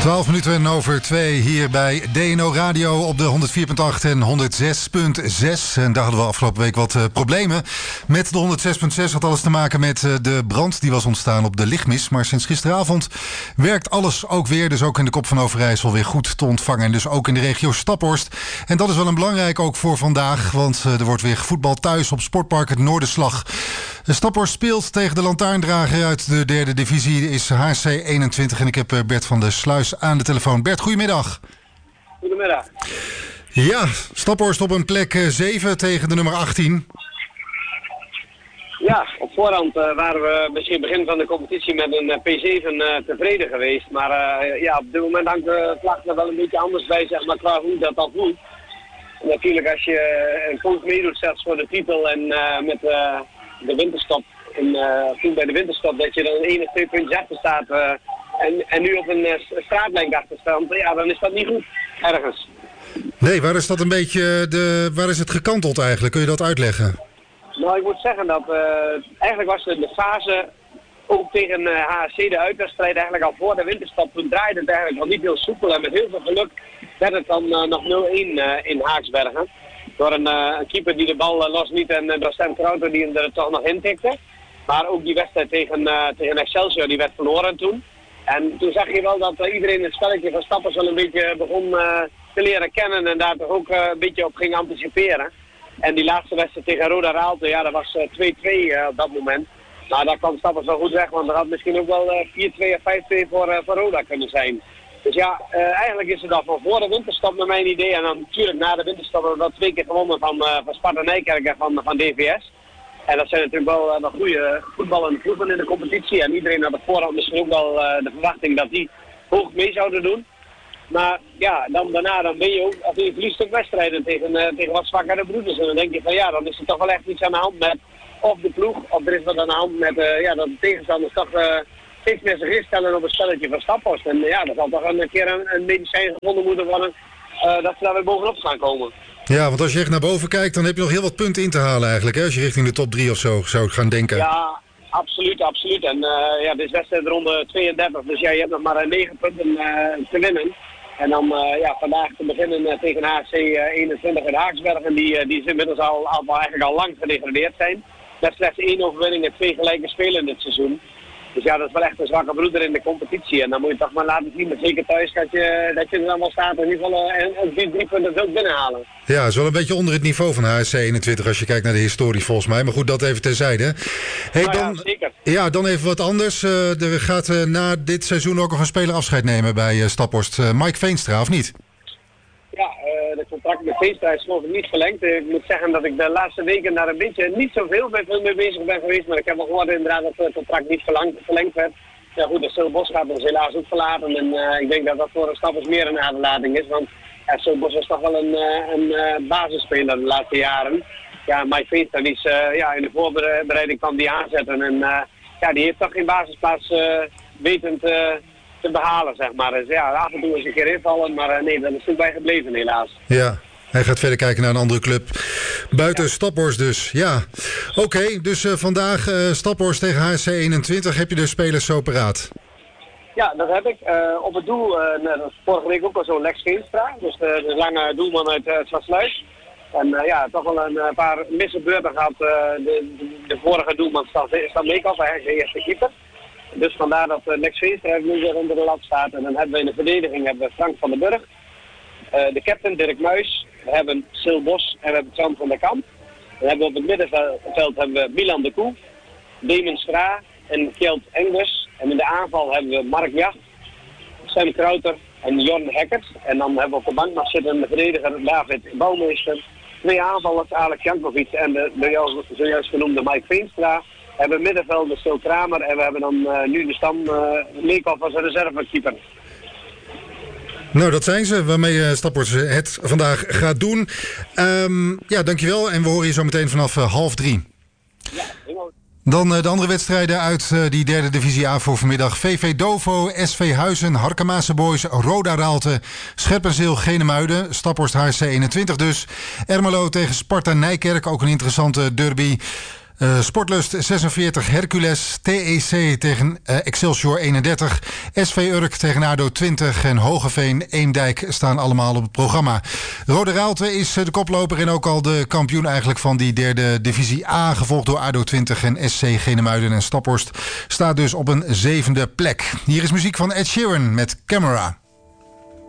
12 minuten over 2 hier bij DNO Radio op de 104.8 en 106.6. En daar hadden we afgelopen week wat problemen. Met de 106.6 had alles te maken met de brand die was ontstaan op de lichtmis. Maar sinds gisteravond werkt alles ook weer. Dus ook in de Kop van Overijssel weer goed te ontvangen. En dus ook in de regio Staphorst. En dat is wel een belangrijk ook voor vandaag. Want er wordt weer gevoetbald thuis op Sportpark het Noorderslag. Staphorst speelt tegen de lantaarndrager uit de derde divisie. Is HC 21 en ik heb Bert van der Sluis aan de telefoon. Bert, goedemiddag. Goedemiddag. Ja, Staphorst op een plek 7 tegen de nummer 18. Ja, op voorhand waren we misschien begin van de competitie met een P7 tevreden geweest. Maar ja, op dit moment hangt de vlag er wel een beetje anders bij, zeg maar, qua hoe dat voelt. En natuurlijk als je een punt meedoet zelfs voor de titel en met de winterstop, toen bij de winterstop, dat je dan 1 of 2 puntjes achter staat en nu op een straatlijn achter staat, ja, dan is dat niet goed, ergens. Nee, waar is dat een beetje, waar is het gekanteld eigenlijk? Kun je dat uitleggen? Nou, ik moet zeggen dat eigenlijk was de fase, ook tegen HSC de uitwedstrijd, eigenlijk al voor de winterstop, toen draaide het eigenlijk al niet heel soepel en met heel veel geluk werd het dan nog 0-1 in Haaksbergen. Door een keeper die de bal losliet en door Stan Krauter die hem er toch nog in tikte. Maar ook die wedstrijd tegen Excelsior, die werd verloren toen. En toen zag je wel dat iedereen het spelletje van Staphorst wel een beetje begon te leren kennen en daar toch ook een beetje op ging anticiperen. En die laatste wedstrijd tegen Roda Raalte, ja, dat was 2-2 op dat moment. Nou, daar kwam Staphorst wel goed weg, want er had misschien ook wel 4-2 of 5-2 voor Roda kunnen zijn. Dus ja, eigenlijk is het al van voor de winterstop naar mijn idee. En dan natuurlijk na de winterstop hebben we wel 2 keer gewonnen van Sparta Nijkerk en van DVS. En dat zijn natuurlijk wel goede voetballende ploegen in de competitie. En iedereen had op voorhand misschien ook wel de verwachting dat die hoog mee zouden doen. Maar ja, daarna ben je ook, als je verliest ook wedstrijden tegen wat zwakkere broeders. En dan denk je van ja, dan is er toch wel echt iets aan de hand met of de ploeg, of er is wat aan de hand met dat de tegenstanders toch steeds meer zich instellen op een spelletje van Staphorst. En ja, er zal toch een keer een medicijn gevonden moeten worden dat ze daar weer bovenop gaan komen. Ja, want als je echt naar boven kijkt, dan heb je nog heel wat punten in te halen eigenlijk, hè? Als je richting de top 3 of zo zou gaan denken. Ja, absoluut, absoluut. En ja, dit is wedstrijd ronde 32, dus ja, je hebt nog maar 9 punten te winnen. En dan ja, vandaag te beginnen tegen HC 21 in Haaksbergen, die inmiddels eigenlijk al lang gedegradeerd zijn. Met slechts 1 overwinning en 2 gelijke spelen dit seizoen. Dus ja, dat is wel echt een zwakke broeder in de competitie. En dan moet je toch maar laten zien, maar zeker thuis, dat je er dan wel staat in ieder geval en 3 punten wilt binnenhalen. Ja, het is wel een beetje onder het niveau van HSC 21 als je kijkt naar de historie volgens mij. Maar goed, dat even terzijde. Hey, nou dan, ja, zeker. Ja, dan even wat anders. Er gaat na dit seizoen ook nog een speler afscheid nemen bij Staphorst. Mike Veenstra, of niet? Ja, de contract met Veenstra is geloof ik niet verlengd. Ik moet zeggen dat ik de laatste weken daar een beetje niet zoveel mee bezig ben geweest. Maar ik heb wel gehoord inderdaad dat het contract niet verlengd werd. Ja goed, de Stellenbosch gaat ons helaas ook verlaten. En ik denk dat dat voor Staphorst meer een aderlating is. Want Stellenbosch was toch wel een basisspeler de laatste jaren. Ja, Mike Veenstra die is in de voorbereiding kwam die aanzetten. En ja, die heeft toch geen basisplaats wetend te behalen, zeg maar. Dus ja, af en toe eens een keer invallen, maar nee, dat is er bij gebleven helaas. Ja, hij gaat verder kijken naar een andere club. Buiten Staphorst dus, ja. Oké, dus vandaag Staphorst tegen HSC 21. Heb je de spelers zo paraat? Ja, dat heb ik. Op het doel, dat was vorige week ook al zo Lex Veenstra. Dus de lange doelman uit Zwaasluis. En ja, toch wel een paar misgebeurten gehad. De vorige doelman Stan Meekhoff, eigenlijk de eerste keeper. Dus vandaar dat Lex Veenstra nu weer onder de lat staat. En dan hebben we in de verdediging Frank van den Burg. De captain Dirk Muis. We hebben Sil Bos en we hebben Tran van der Kamp. Dan hebben we op het middenveld hebben we Milan de Koe, Damon Schra en Kjeld Engels. En in de aanval hebben we Mark Jacht, Sam Krauter en Jorn Hekkert. En dan hebben we op de bank nog zitten de verdediger David Bouwmeester. 2 aanvallers, Alex Jankovic en de zojuist genoemde Mike Veenstra. We hebben middenveld de Stil Kramer en we hebben dan nu de stam Meekhoff als reservekeeper. Nou, dat zijn ze, waarmee Staphorst het vandaag gaat doen. Ja, dankjewel. En we horen je zo meteen vanaf 2:30. Ja, helemaal. Dan de andere wedstrijden uit die derde divisie A voor vanmiddag. VV Dovo, SV Huizen, Harkemaase Boys, Roda Raalte, Scherpenzeel, Genemuiden, Staphorst HSC 21 dus. Ermelo tegen Sparta Nijkerk, ook een interessante derby. Sportlust 46, Hercules, TEC tegen Excelsior 31, SV Urk tegen ADO 20 en Hogeveen Eemdijk staan allemaal op het programma. Rode Raalte is de koploper en ook al de kampioen eigenlijk van die derde divisie A, gevolgd door ADO 20 en SC Genemuiden en Staphorst staat dus op een 7e plek. Hier is muziek van Ed Sheeran met Camera.